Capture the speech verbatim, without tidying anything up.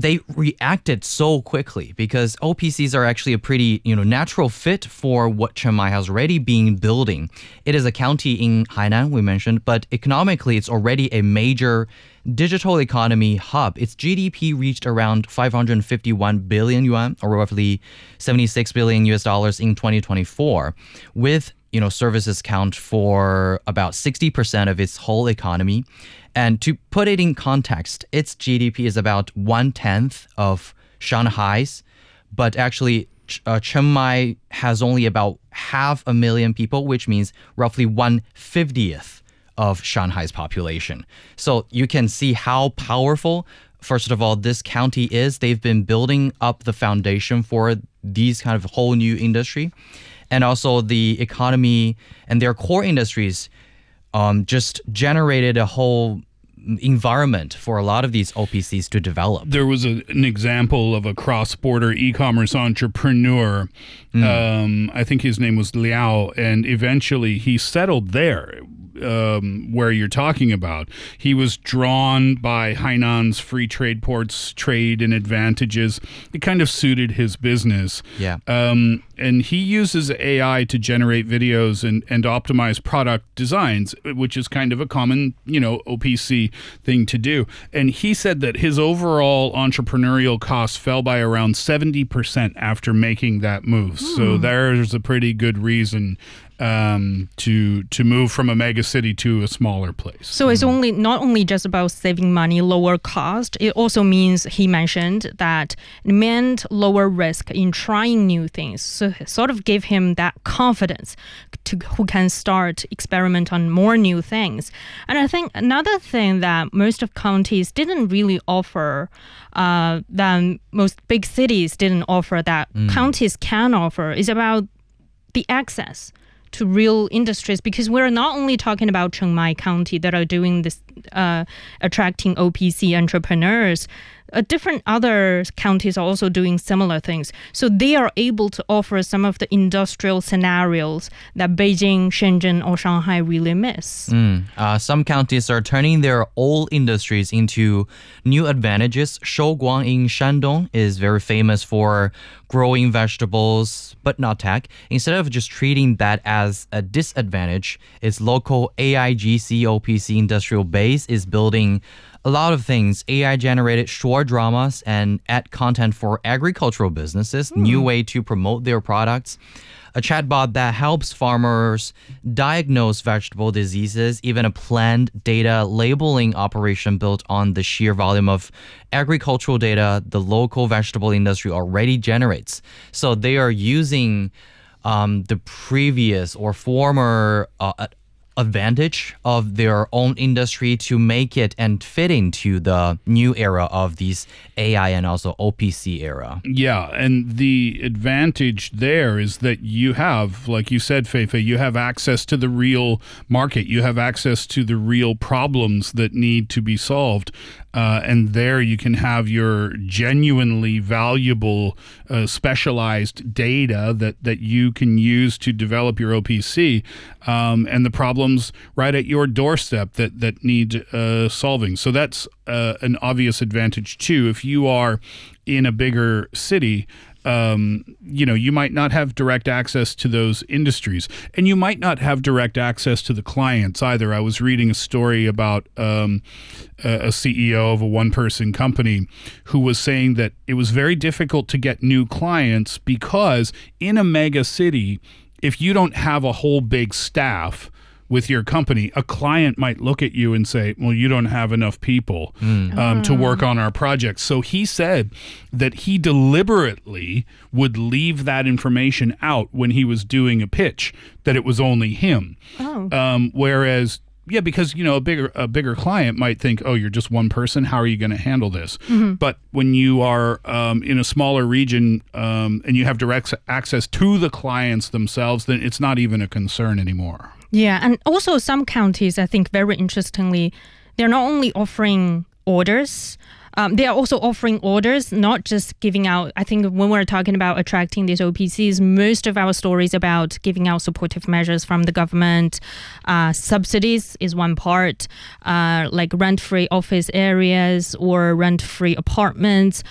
they reacted so quickly because O P Cs are actually a pretty, you know, natural fit for what Chiang Mai has already been building. It is a county in Hainan, we mentioned, but economically it's already a major digital economy hub. Its G D P reached around five hundred fifty-one billion yuan, or roughly seventy-six billion U S dollars in twenty twenty-four, with, you know, services count for about sixty percent of its whole economy. And to put it in context, its G D P is about one-tenth of Shanghai's, but actually uh, Chiang Mai has only about half a million people, which means roughly one-fiftieth of Shanghai's population. So you can see how powerful, first of all, this county is. They've been building up the foundation for these kind of whole new industry. And also the economy and their core industries um, just generated a whole environment for a lot of these O P Cs to develop. There was a, an example of a cross-border e-commerce entrepreneur. Mm. Um, I think his name was Liao, and eventually he settled there. Um, where you're talking about. He was drawn by Hainan's free trade ports, trade and advantages. It kind of suited his business. Yeah. Um, and he uses A I to generate videos and, and optimize product designs, which is kind of a common, you know, O P C thing to do. And he said that his overall entrepreneurial costs fell by around seventy percent after making that move. Mm. So there's a pretty good reason um to to move from a mega city to a smaller place. So it's only not only just about saving money, lower cost, it also means, he mentioned, that it meant lower risk in trying new things. So it sort of gave him that confidence to who can start experiment on more new things. And I think another thing that most of counties didn't really offer, uh that most big cities didn't offer, that mm. counties can offer, is about the access to real industries, because we're not only talking about Chiang Mai County that are doing this, uh, attracting O P C entrepreneurs. Uh, different other counties are also doing similar things. So they are able to offer some of the industrial scenarios that Beijing, Shenzhen, or Shanghai really miss. Mm. Uh, some counties are turning their old industries into new advantages. Shouguang in Shandong is very famous for growing vegetables, but not tech. Instead of just treating that as a disadvantage, its local A I G C O P C industrial base is building a lot of things: A I-generated short dramas and ad content for agricultural businesses, mm. new way to promote their products, a chatbot that helps farmers diagnose vegetable diseases, even a planned data labeling operation built on the sheer volume of agricultural data the local vegetable industry already generates. So they are using um, the previous or former uh, advantage of their own industry to make it and fit into the new era of these A I and also O P C era. Yeah, and the advantage there is that you have, like you said, Feifei, you have access to the real market. You have access to the real problems that need to be solved. Uh, and there you can have your genuinely valuable, uh, specialized data that, that you can use to develop your O P C, um, and the problems right at your doorstep that, that need uh, solving. So that's uh, an obvious advantage too. If you are in a bigger city, Um, you know, you might not have direct access to those industries, and you might not have direct access to the clients either. I was reading a story about um, a, a C E O of a one-person company who was saying that it was very difficult to get new clients because in a mega city, if you don't have a whole big staff with your company, a client might look at you and say, well, you don't have enough people mm. um, to work on our project. So he said that he deliberately would leave that information out when he was doing a pitch, that it was only him. Oh. Um, whereas, yeah, because, you know, a bigger a bigger client might think, oh, you're just one person. How are you going to handle this? Mm-hmm. But when you are um, in a smaller region um, and you have direct access to the clients themselves, then it's not even a concern anymore. Yeah, and also some counties, I think very interestingly, they're not only offering orders, um, they are also offering orders, not just giving out. I think when we're talking about attracting these O P Cs, most of our stories about giving out supportive measures from the government, uh, subsidies is one part, uh, like rent-free office areas or rent-free apartments,